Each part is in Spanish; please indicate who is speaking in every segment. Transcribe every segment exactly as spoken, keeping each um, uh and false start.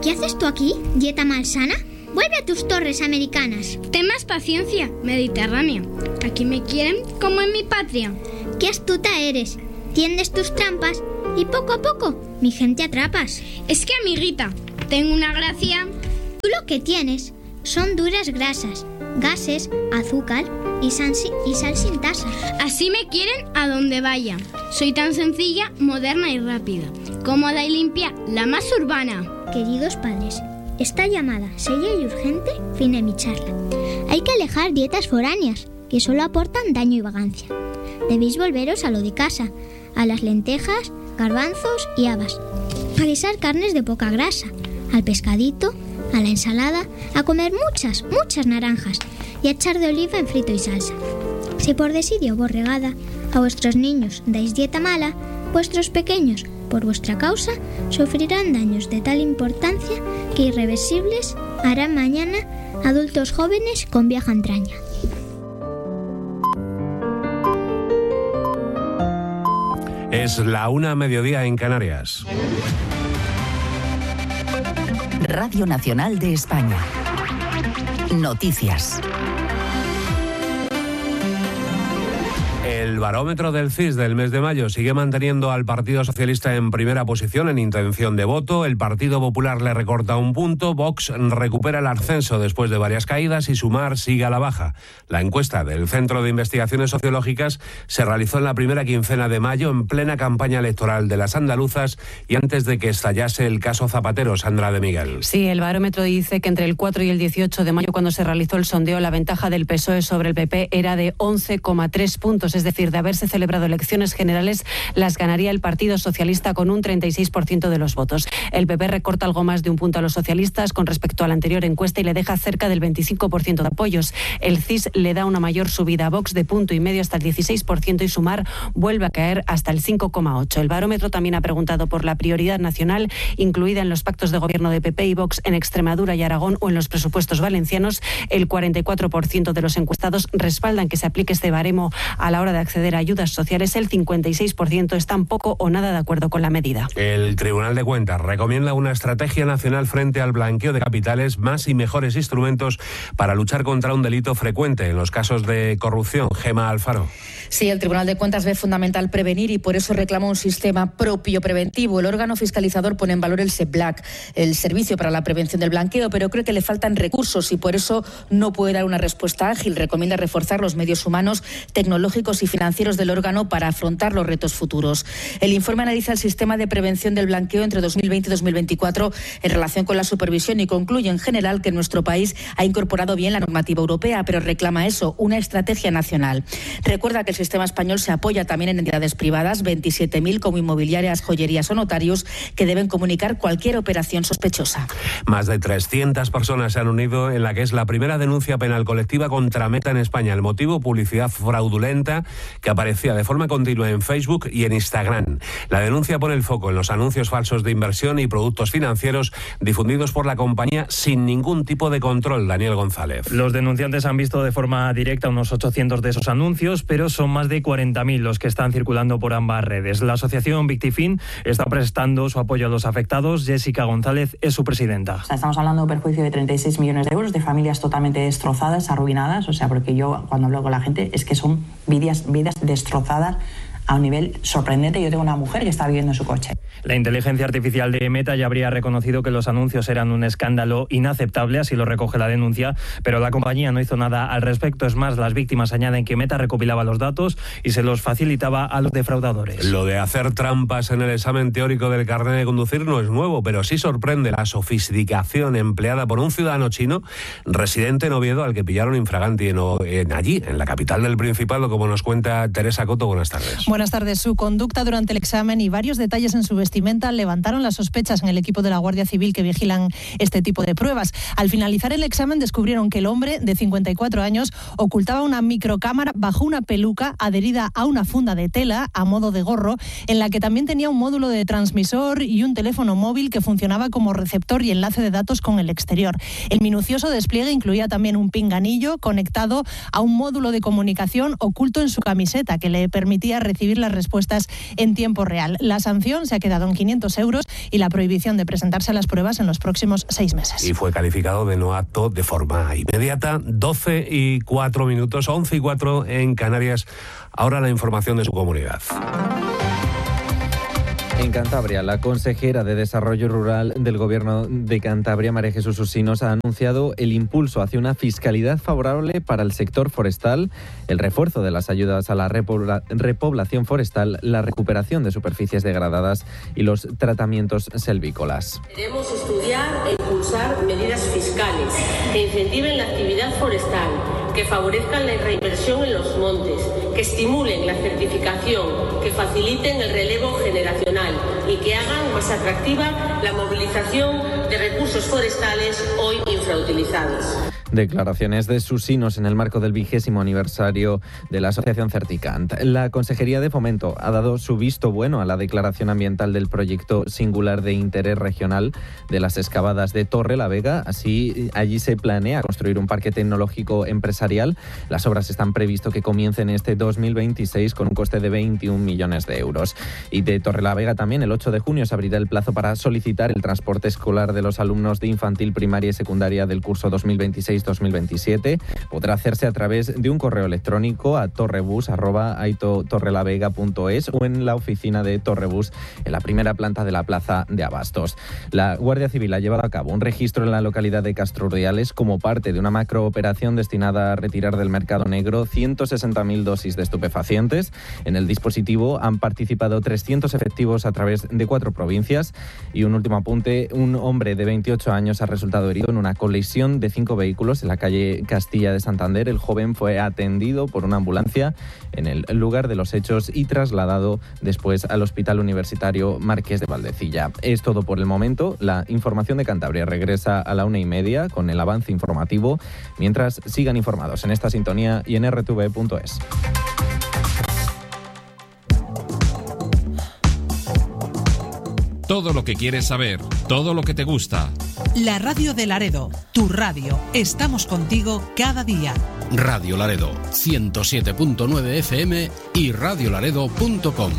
Speaker 1: ¿Qué haces tú aquí, dieta malsana? Vuelve a tus torres americanas.
Speaker 2: Ten más paciencia, Mediterránea. Aquí me quieren como en mi patria.
Speaker 1: ¡Qué astuta eres! Tiendes tus trampas y poco a poco mi gente atrapas.
Speaker 2: Es que, amiguita, tengo una gracia.
Speaker 1: Tú lo que tienes son duras grasas, gases, azúcar y sal, y sal sin tasa.
Speaker 2: Así me quieren a donde vaya. Soy tan sencilla, moderna y rápida. Cómoda y limpia, la más urbana.
Speaker 1: Queridos padres, esta llamada seria y urgente fin de mi charla. Hay que alejar dietas foráneas que solo aportan daño y vagancia. Debéis volveros a lo de casa, a las lentejas, garbanzos y habas. A guisar carnes de poca grasa, al pescadito, a la ensalada, a comer muchas, muchas naranjas y a echar de oliva en frito y salsa. Si por desidia o borregada a vuestros niños dais dieta mala, vuestros pequeños, por vuestra causa, sufrirán daños de tal importancia que irreversibles harán mañana adultos jóvenes con vieja entraña.
Speaker 3: Es la una mediodía en Canarias.
Speaker 4: Radio Nacional de España. Noticias.
Speaker 3: El barómetro del C I S del mes de mayo sigue manteniendo al Partido Socialista en primera posición en intención de voto. El Partido Popular le recorta un punto. Vox recupera el ascenso después de varias caídas y Sumar sigue a la baja. La encuesta del Centro de Investigaciones Sociológicas se realizó en la primera quincena de mayo, en plena campaña electoral de las andaluzas y antes de que estallase el caso Zapatero. Sandra de Miguel.
Speaker 5: Sí, el barómetro dice que entre el cuatro y el dieciocho de mayo, cuando se realizó el sondeo, la ventaja del P S O E sobre el P P era de once coma tres puntos, es decir, de haberse celebrado elecciones generales, las ganaría el Partido Socialista con un treinta y seis por ciento de los votos. El P P recorta algo más de un punto a los socialistas con respecto a la anterior encuesta y le deja cerca del veinticinco por ciento de apoyos. El C I S le da una mayor subida a Vox de punto y medio hasta el dieciséis por ciento y Sumar vuelve a caer hasta el cinco coma ocho por ciento. El barómetro también ha preguntado por la prioridad nacional incluida en los pactos de gobierno de P P y Vox en Extremadura y Aragón o en los presupuestos valencianos. El cuarenta y cuatro por ciento de los encuestados respaldan que se aplique este baremo a la hora de acceder a ayudas sociales. El cincuenta y seis por ciento están poco o nada de acuerdo con la medida.
Speaker 3: El Tribunal de Cuentas recomienda una estrategia nacional frente al blanqueo de capitales, más y mejores instrumentos para luchar contra un delito frecuente en los casos de corrupción. Gema Alfaro.
Speaker 6: Sí, el Tribunal de Cuentas ve fundamental prevenir y por eso reclama un sistema propio preventivo. El órgano fiscalizador pone en valor el SEBLAC, el Servicio para la Prevención del Blanqueo, pero cree que le faltan recursos y por eso no puede dar una respuesta ágil. Recomienda reforzar los medios humanos, tecnológicos y financieros del órgano para afrontar los retos futuros. El informe analiza el sistema de prevención del blanqueo entre dos mil veinte y dos mil veinticuatro en relación con la supervisión y concluye en general que nuestro país ha incorporado bien la normativa europea, pero reclama eso, una estrategia nacional. Recuerda que el sistema español se apoya también en entidades privadas, veintisiete mil como inmobiliarias, joyerías o notarios, que deben comunicar cualquier operación sospechosa.
Speaker 3: Más de trescientas personas se han unido en la que es la primera denuncia penal colectiva contra Meta en España. El motivo, publicidad fraudulenta que aparecía de forma continua en Facebook y en Instagram. La denuncia pone el foco en los anuncios falsos de inversión y productos financieros difundidos por la compañía sin ningún tipo de control. Daniel González.
Speaker 7: Los denunciantes han visto de forma directa unos ochocientos de esos anuncios, pero son más de cuarenta mil los que están circulando por ambas redes. La asociación Victifin está prestando su apoyo a los afectados. Jessica González es su presidenta.
Speaker 8: O sea, estamos hablando de un perjuicio de treinta y seis millones de euros, de familias totalmente destrozadas, arruinadas. O sea, porque yo cuando hablo con la gente es que son vidas, vidas destrozadas a un nivel sorprendente. Yo tengo una mujer que está viviendo en su coche.
Speaker 7: La inteligencia artificial de Meta ya habría reconocido que los anuncios eran un escándalo inaceptable, así lo recoge la denuncia, pero la compañía no hizo nada al respecto. Es más, las víctimas añaden que Meta recopilaba los datos y se los facilitaba a los defraudadores.
Speaker 3: Lo de hacer trampas en el examen teórico del carnet de conducir no es nuevo, pero sí sorprende la sofisticación empleada por un ciudadano chino residente en Oviedo, al que pillaron infraganti en, en allí, en la capital del Principado, como nos cuenta Teresa Coto. Buenas tardes.
Speaker 9: Buenas tardes. Su conducta durante el examen y varios detalles en su vestimenta levantaron las sospechas en el equipo de la Guardia Civil que vigilan este tipo de pruebas. Al finalizar el examen descubrieron que el hombre, de cincuenta y cuatro años, ocultaba una microcámara bajo una peluca adherida a una funda de tela a modo de gorro, en la que también tenía un módulo de transmisor y un teléfono móvil que funcionaba como receptor y enlace de datos con el exterior. El minucioso despliegue incluía también un pinganillo conectado a un módulo de comunicación oculto en su camiseta que le permitía recibir recibir las respuestas en tiempo real. La sanción se ha quedado en quinientos euros y la prohibición de presentarse a las pruebas en los próximos seis meses.
Speaker 3: Y fue calificado de no apto de forma inmediata. doce y cuatro minutos, once y cuatro en Canarias. Ahora la información de su comunidad.
Speaker 10: En Cantabria, la consejera de Desarrollo Rural del Gobierno de Cantabria, María Jesús Usinos, ha anunciado el impulso hacia una fiscalidad favorable para el sector forestal, el refuerzo de las ayudas a la repobla- repoblación forestal, la recuperación de superficies degradadas y los tratamientos selvícolas.
Speaker 11: Queremos estudiar e impulsar medidas fiscales que incentiven la actividad forestal, que favorezcan la reinversión en los montes, que estimulen la certificación, que faciliten el relevo generacional y que hagan más atractiva la movilización de recursos forestales hoy infrautilizados.
Speaker 10: Declaraciones de Usinos en el marco del vigésimo aniversario de la Asociación Certicant. La Consejería de Fomento ha dado su visto bueno a la declaración ambiental del proyecto singular de interés regional de las excavadas de Torre la Vega. Así, allí se planea construir un parque tecnológico empresarial. Las obras están previsto que comiencen este dos mil veintiséis con un coste de veintiún millones de euros. Y de Torre la Vega también, el ocho de junio se abrirá el plazo para solicitar el transporte escolar de los alumnos de infantil, primaria y secundaria del curso dos mil veintiséis dos mil veintisiete. Podrá hacerse a través de un correo electrónico a torrebus arroba aito torrelavega punto es o en la oficina de Torrebus en la primera planta de la plaza de Abastos. La Guardia Civil ha llevado a cabo un registro en la localidad de Castro Urdiales como parte de una macrooperación destinada a retirar del mercado negro ciento sesenta mil dosis de estupefacientes. En el dispositivo han participado trescientos efectivos a través de cuatro provincias. Y un último apunte, un hombre de veintiocho años ha resultado herido en una colisión de cinco vehículos en la calle Castilla de Santander. El joven fue atendido por una ambulancia en el lugar de los hechos y trasladado después al Hospital Universitario Marqués de Valdecilla. Es todo por el momento. La información de Cantabria regresa a la una y media con el avance informativo. Mientras, sigan informados en esta sintonía y en erre te ve punto es.
Speaker 12: Todo lo que quieres saber, todo lo que te gusta.
Speaker 13: La radio de Laredo, tu radio. Estamos contigo cada día.
Speaker 12: Radio Laredo, ciento siete punto nueve efe eme y radio laredo punto com.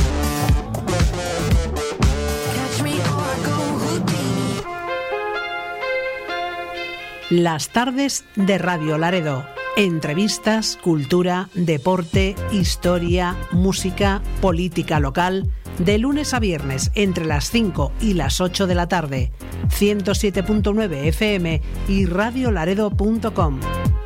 Speaker 13: Las tardes de Radio Laredo. Entrevistas, cultura, deporte, historia, música, política local. De lunes a viernes entre las cinco y las ocho de la tarde. ciento siete punto nueve efe eme y radio laredo punto com.